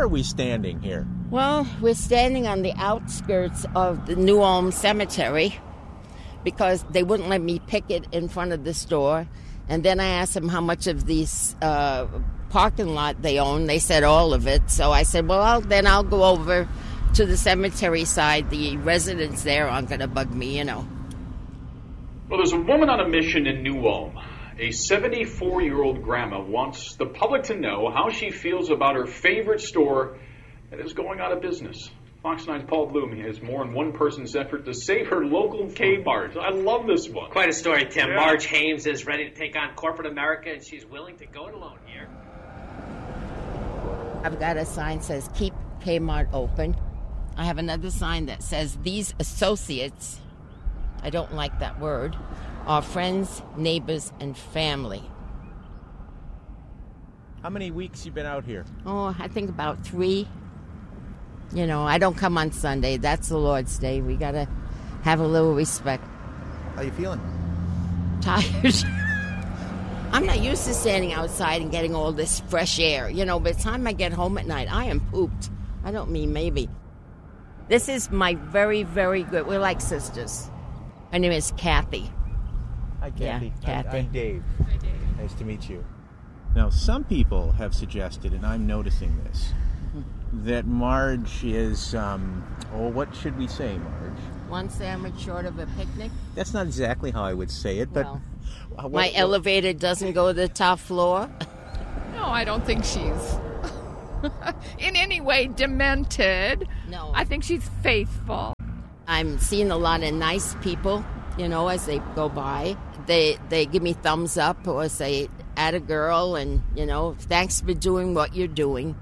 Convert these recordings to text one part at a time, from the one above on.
are we standing here? Well, we're standing on the outskirts of the New Ulm Cemetery because they wouldn't let me pick it in front of the store. And then I asked them how much of this parking lot they own. They said all of it. So I said, well, then I'll go over to the cemetery side. The residents there aren't going to bug me, Well, there's a woman on a mission in New Ulm. A 74-year-old grandma wants the public to know how she feels about her favorite store that is going out of business. Fox 9's Paul Bloom has more on one person's effort to save her local Kmart. I love this one. Quite a story, Tim. Yeah. Marge Hames is ready to take on corporate America, and she's willing to go it alone here. I've got a sign that says, keep Kmart open. I have another sign that says, these associates, I don't like that word, are friends, neighbors, and family. How many weeks you been out here? Oh, I think about 3. I don't come on Sunday. That's the Lord's Day. We got to have a little respect. How you feeling? Tired. I'm not used to standing outside and getting all this fresh air. By the time I get home at night, I am pooped. I don't mean maybe. This is my very, very good. We're like sisters. Her name is Kathy. Hi, Kathy. Yeah, Kathy. I'm Dave. Hi, Dave. Nice to meet you. Now, some people have suggested, and I'm noticing this, that Marge is, what should we say, Marge? One sandwich short of a picnic? That's not exactly how I would say it, but... Well, my elevator doesn't go to the top floor? No, I don't think she's in any way demented. No. I think she's faithful. I'm seeing a lot of nice people, as they go by. They give me thumbs up or say, atta girl, and, thanks for doing what you're doing.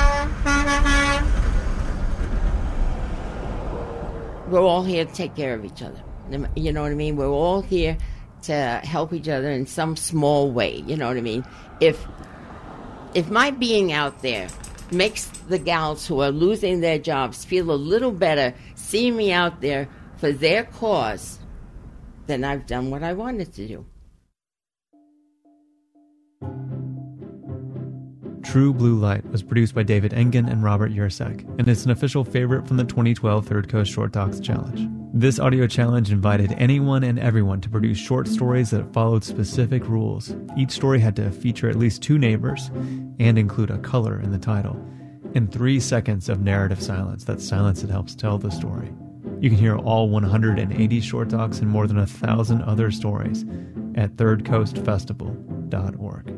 We're all here to take care of each other. You know what I mean? We're all here to help each other in some small way. You know what I mean? If my being out there makes the gals who are losing their jobs feel a little better seeing me out there for their cause, then I've done what I wanted to do. True Blue Light was produced by David Engen and Robert Yursek, and it's an official favorite from the 2012 Third Coast Short Talks Challenge. This audio challenge invited anyone and everyone to produce short stories that followed specific rules. Each story had to feature at least 2 neighbors and include a color in the title, and 3 seconds of narrative silence, that silence that helps tell the story. You can hear all 180 short talks and more than 1,000 other stories at thirdcoastfestival.org.